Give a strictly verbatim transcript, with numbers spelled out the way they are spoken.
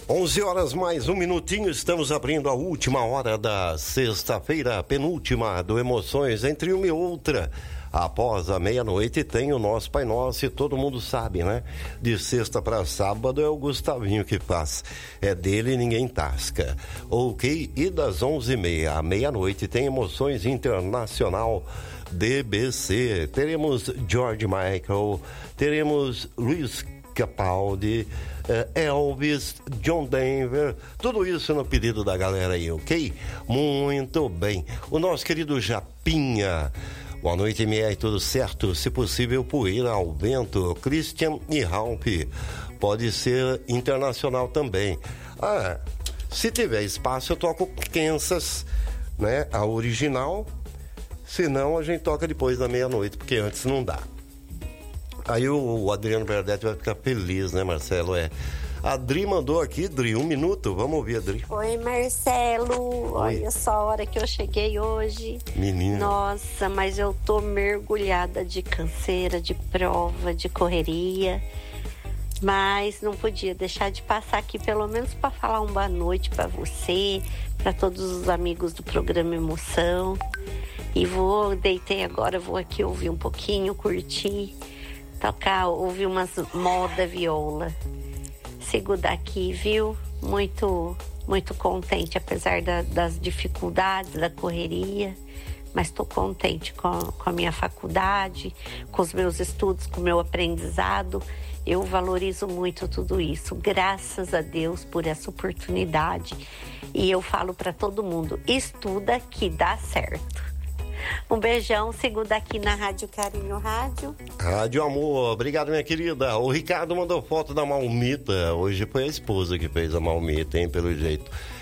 onze horas mais um minutinho, estamos abrindo a última hora da sexta-feira, penúltima do Emoções, entre uma e outra. Após a meia-noite tem o nosso Pai Nosso e todo mundo sabe, né? De sexta para sábado é o Gustavinho que faz. É dele e ninguém tasca. Ok, e das onze e meia à meia-noite tem Emoções Internacional D B C. Teremos George Michael, teremos Luiz Capaldi, Elvis, John Denver, tudo isso no pedido da galera aí, ok? Muito bem. O nosso querido Japinha, boa noite, M R, tudo certo? Se possível, poeira ao vento, Christian e Ralph, pode ser internacional também. Ah, se tiver espaço eu toco Kansas, né, a original, senão a gente toca depois da meia-noite, porque antes não dá. Aí o Adriano Berdetti vai ficar feliz, né, Marcelo? É. A Adri mandou aqui, Adri, um minuto. Vamos ouvir, Adri. Oi, Marcelo. Oi. Olha só a hora que eu cheguei hoje. Menina. Nossa, mas eu tô mergulhada de canseira, de prova, de correria. Mas não podia deixar de passar aqui, pelo menos para falar uma boa noite para você, para todos os amigos do programa Emoção. E vou, deitei agora, vou aqui ouvir um pouquinho, curtir. Tocar, ouvir umas moda viola. Sigo daqui, viu? Muito, muito contente, apesar da, das dificuldades, da correria. Mas estou contente com, com a minha faculdade, com os meus estudos, com o meu aprendizado. Eu valorizo muito tudo isso. Graças a Deus por essa oportunidade. E eu falo para todo mundo, estuda que dá certo. Um beijão, sigo daqui na Rádio Carinho Rádio. Rádio Amor, obrigado, minha querida. O Ricardo mandou foto da marmita. Hoje foi a esposa que fez a marmita, hein, pelo jeito.